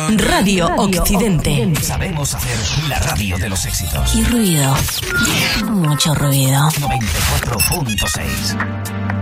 Radio Occidente. Sabemos hacer la radio de los éxitos. Y ruido. Mucho ruido. 94.6.